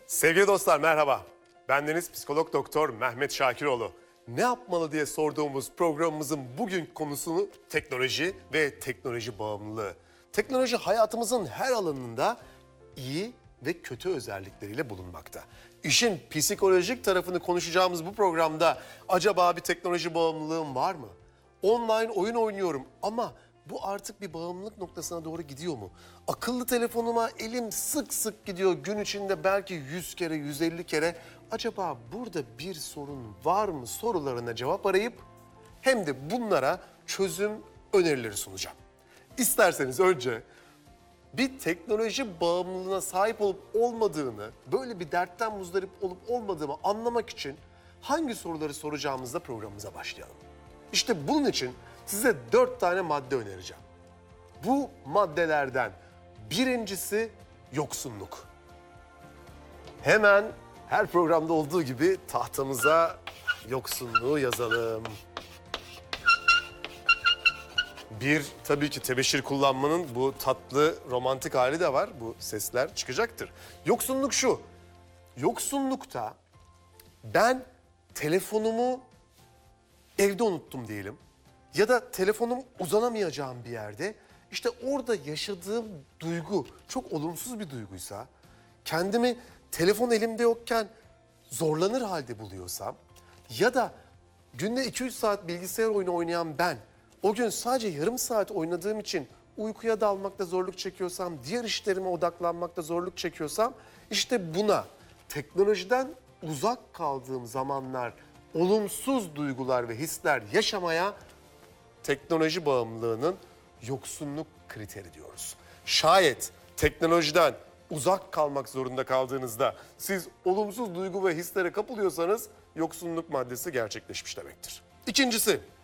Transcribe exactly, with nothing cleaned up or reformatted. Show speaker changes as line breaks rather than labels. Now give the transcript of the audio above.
Sevgili dostlar merhaba. Bendeniz psikolog doktor Mehmet Şakiroğlu. Ne yapmalı diye sorduğumuz programımızın bugün konusunu teknoloji ve teknoloji bağımlılığı. Teknoloji hayatımızın her alanında iyi ve kötü özellikleriyle bulunmakta. İşin psikolojik tarafını konuşacağımız bu programda acaba bir teknoloji bağımlılığım var mı? Online oyun oynuyorum ama bu artık bir bağımlılık noktasına doğru gidiyor mu? Akıllı telefonuma elim sık sık gidiyor gün içinde belki yüz kere, yüz elli kere. Acaba burada bir sorun var mı sorularına cevap arayıp hem de bunlara çözüm önerileri sunacağım. İsterseniz önce bir teknoloji bağımlılığına sahip olup olmadığını, böyle bir dertten muzdarip olup olmadığımı anlamak için hangi soruları soracağımızda programımıza başlayalım. İşte bunun için size dört tane madde önereceğim. Bu maddelerden birincisi yoksunluk. Hemen her programda olduğu gibi tahtamıza yoksunluğu yazalım. Bir, tabii ki tebeşir kullanmanın bu tatlı, romantik hali de var. Bu sesler çıkacaktır. Yoksunluk şu. Yoksunlukta ben telefonumu evde unuttum diyelim. Ya da telefonum uzanamayacağım bir yerde. İşte orada yaşadığım duygu çok olumsuz bir duyguysa, kendimi telefon elimde yokken zorlanır halde buluyorsam ya da günde iki üç saat bilgisayar oyunu oynayan ben o gün sadece yarım saat oynadığım için uykuya dalmakta zorluk çekiyorsam, diğer işlerime odaklanmakta zorluk çekiyorsam işte buna teknolojiden uzak kaldığım zamanlar olumsuz duygular ve hisler yaşamaya teknoloji bağımlılığının yoksunluk kriteri diyoruz. Şayet teknolojiden uzak kalmak zorunda kaldığınızda siz olumsuz duygu ve hislere kapılıyorsanız yoksunluk maddesi gerçekleşmiş demektir. İkincisi,